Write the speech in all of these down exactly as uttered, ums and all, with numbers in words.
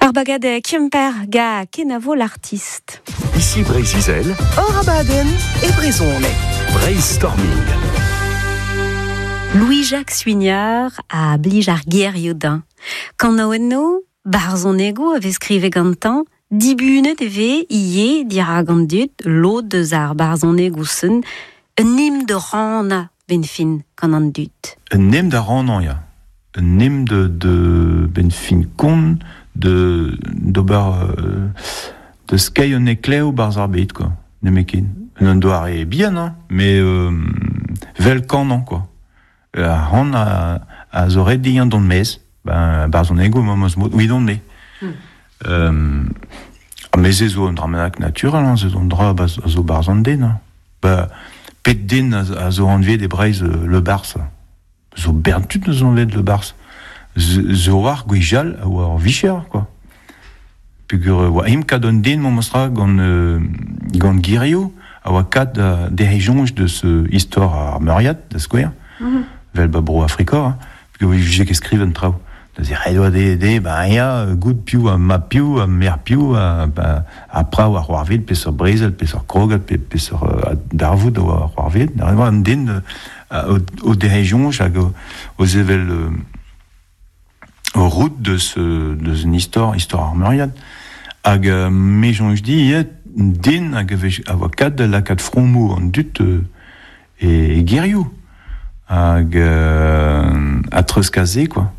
Arbagade Kemper ga kenavo l'artiste. Ici Brézizel, Orabaden et Brézonnet. Brainstorming. Louis-Jacques Suignard a blige ar guerriodin. Quand noenno, barzonego avait scrive gantan, dibune deve ie dira gandut l'eau de zar barzonegousen, un hymne de rana benfin kanandut. Un hymne de rana, ja. Un hymne de, de benfin kon, de d'ober euh, de skei un éclair barzarbeit quoi nemekin un doar est bien hein mais euh, velkan non quoi euh, on a a zoré di don mes ben barzonego momos oui don me euh mais ezo un dramanak natural hein ze don dra baz zo barzande non bah peddin a zo enlevé des braises le barça zo berntut nous on l'aide le barça zo war guijal war vicher quoi pugur wa im kadon din mo mostra gon gon girio a wa kad des régions de ce histoire à Muriat de square vel babro africa pugur j'ai qu'écriven trau de dire redo de de ba ya good piu a ma piu a mer piu a a pra wa warvid pesor brésil pesor krogat pesor darvoud wa warvid normalement din au des régions aux ével aux routes de ce de une histoire histoire armuriade ag mais j'en je dis din ag avocat de la quatre fromo en dut et guerriou ag à treskazé quoi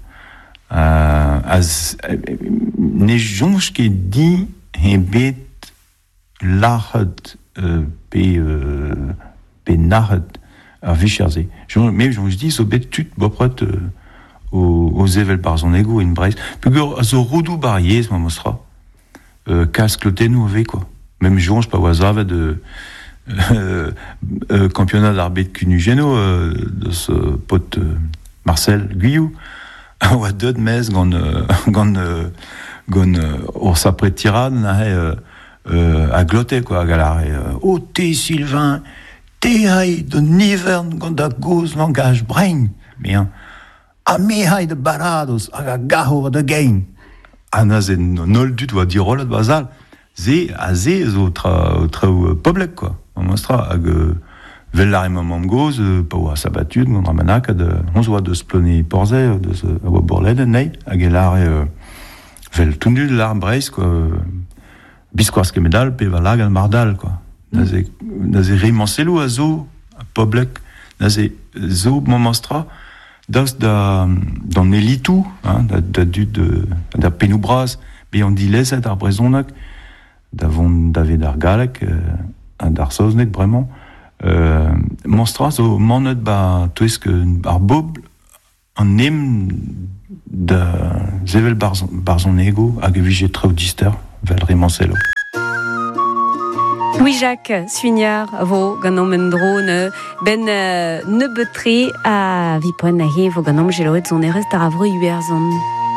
as ne jonge qui dit et bet l'art p p nard à vicherzé mais j'en je dis so bet tut bopret aux, aux ével barzonnego in Brest. Pugur zo roudou barriers ma mostra. Euh casque le tenou avec quoi. Même jour je pas wasave de euh, euh, championnat d'arbitre cunugeno euh, de ce pote euh, Marcel Guyou. Ah ouais deux de mes gon gon gon or sa prétirade euh, euh, à glotter quoi à galare oh té Sylvain té hay de nivern gon da gauze langage brain bien. A me hay de barados a gaho de gain ana ze nol dut wa dirol de bazal ze a ze zo tra tra public quoi on mostra ag vel la moment goz pa wa sabatud mon ramanak de on zo de sploni porze de ce a borled nei ag elar vel tundu de l'arbreis quoi bisquas que medal pe va lag al mardal quoi na ze na ze rimancelo a zo public na ze zo mostra dans da dans nelitou hein da da du de da penoubras mais on dit les à brezonac davon david argalek un darsoznek vraiment euh monstras au monet ba tuisk ar bob en nem de zevel barzon barzonego a gevige traudister vel rimancelo. Louis-Jacques Suignard vo ganom en drone ben uh, ne betri a vi poen a he vo ganom geloet zon erest ar avro uerzon.